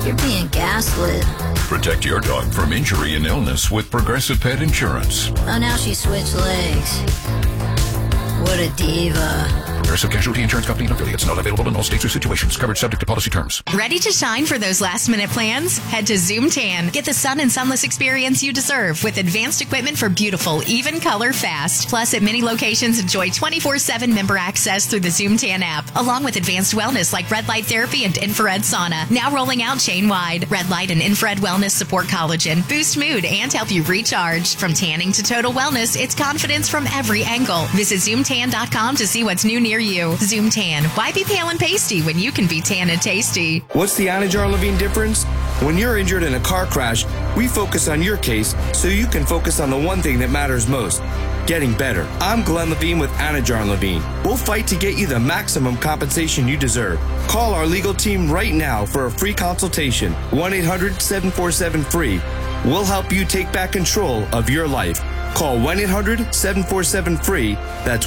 You're being gaslit. Protect your dog from injury and illness with Progressive Pet Insurance. Oh, now she switched legs. What a diva. Progressive Casualty Insurance Company and affiliates. Not available in all states or situations. Coverage subject to policy terms. Ready to shine for those last-minute plans? Head to Zoom Tan. Get the sun and sunless experience you deserve with advanced equipment for beautiful, even color fast. Plus, at many locations, enjoy 24/7 member access through the Zoom Tan app, along with advanced wellness like red light therapy and infrared sauna. Now rolling out chain-wide. Red light and infrared wellness support collagen, boost mood, and help you recharge. From tanning to total wellness, it's confidence from every angle. Visit ZoomTan.com to see what's new near you. Zoom Tan. Why be pale and pasty when you can be tan and tasty? What's the Anajar Levine difference? When you're injured in a car crash, we focus on your case so you can focus on the one thing that matters most, getting better. I'm Glenn Levine with Anajar Levine. We'll fight to get you the maximum compensation you deserve. Call our legal team right now for a free consultation. 1-800-747-FREE. We'll help you take back control of your life. Call 1-800-747-FREE. That's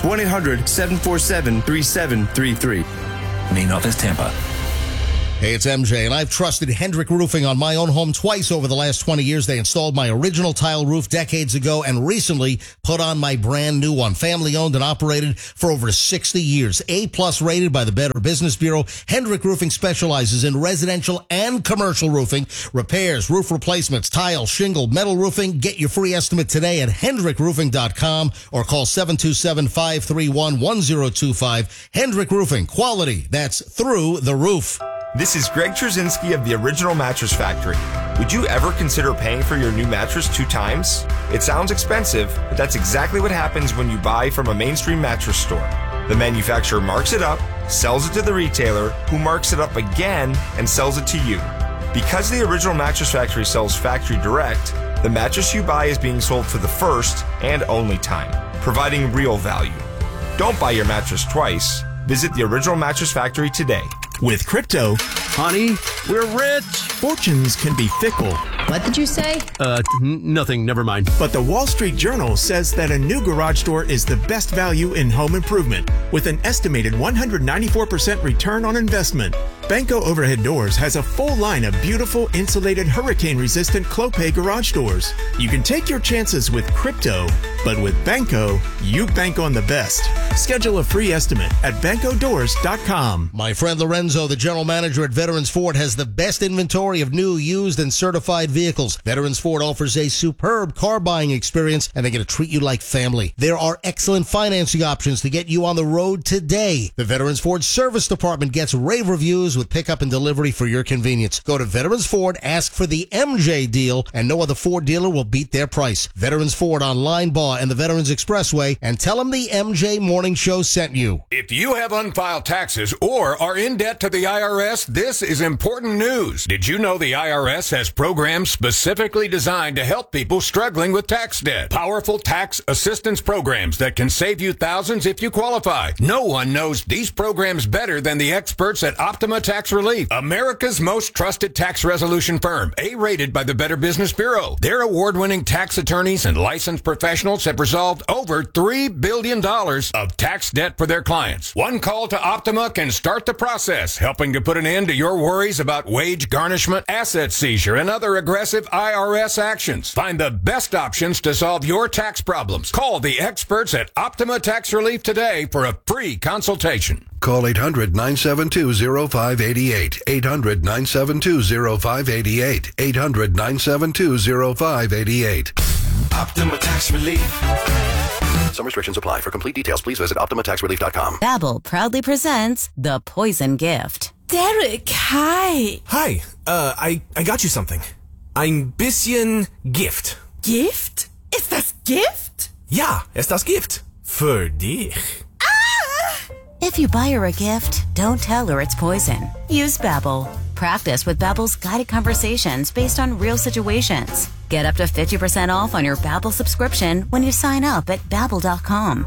1-800-747-3733. Main office, Tampa. Hey, it's MJ, and I've trusted Hendrick Roofing on my own home twice over the last 20 years. They installed my original tile roof decades ago and recently put on my brand new one. Family owned and operated for over 60 years. A-plus rated by the Better Business Bureau. Hendrick Roofing specializes in residential and commercial roofing, repairs, roof replacements, tile, shingle, metal roofing. Get your free estimate today at hendrickroofing.com or call 727-531-1025. Hendrick Roofing, quality that's through the roof. This is Greg Trzynski of the Original Mattress Factory. Would you ever consider paying for your new mattress 2 times? It sounds expensive, but that's exactly what happens when you buy from a mainstream mattress store. The manufacturer marks it up, sells it to the retailer, who marks it up again and sells it to you. Because the Original Mattress Factory sells factory direct, the mattress you buy is being sold for the first and only time, providing real value. Don't buy your mattress twice. Visit the Original Mattress Factory today. With crypto, honey, we're rich. Fortunes can be fickle. What did you say? Nothing, never mind. But the Wall Street Journal says that a new garage door is the best value in home improvement, with an estimated 194% return on investment. Banco Overhead Doors has a full line of beautiful, insulated, hurricane-resistant Clopay garage doors. You can take your chances with crypto, but with Banco, you bank on the best. Schedule a free estimate at bancodoors.com. My friend Lorenzo, the general manager at Veterans Ford, has the best inventory of new, used, and certified vehicles. Veterans Ford offers a superb car buying experience, and they're going to treat you like family. There are excellent financing options to get you on the road today. The Veterans Ford Service Department gets rave reviews with pickup and delivery for your convenience. Go to Veterans Ford, ask for the MJ deal, and no other Ford dealer will beat their price. Veterans Ford on Line Bar and the Veterans Expressway, and tell them the MJ Morning Show sent you. If you have unfiled taxes or are in debt to the IRS, this is important news. Did you know the IRS has programs specifically designed to help people struggling with tax debt? Powerful tax assistance programs that can save you thousands if you qualify. No one knows these programs better than the experts at Optima Tax Relief, America's most trusted tax resolution firm, A-rated by the Better Business Bureau. Their award-winning tax attorneys and licensed professionals have resolved over $3 billion of tax debt for their clients. One call to Optima can start the process, helping to put an end to your worries about wage garnishment, asset seizure, and other aggressive IRS actions. Find the best options to solve your tax problems. Call the experts at Optima Tax Relief today for a free consultation. Call 800-972-0588. 800-972-0588. 800-972-0588. Optima Tax Relief. Some restrictions apply. For complete details, please visit OptimaTaxRelief.com. Babbel proudly presents The Poison Gift. Derek, hi. Hi, I got you something. Ein bisschen Gift. Gift? Ist das Gift? Ja, ist das Gift. Für dich. If you buy her a gift, don't tell her it's poison. Use Babbel. Practice with Babbel's guided conversations based on real situations. Get up to 50% off on your Babbel subscription when you sign up at Babbel.com.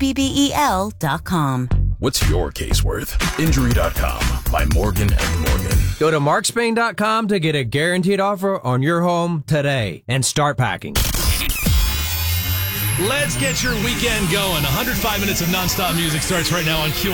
Babbel.com. What's your case worth? Injury.com by Morgan & Morgan. Go to markspain.com to get a guaranteed offer on your home today and start packing. Let's get your weekend going. 105 minutes of nonstop music starts right now on Q.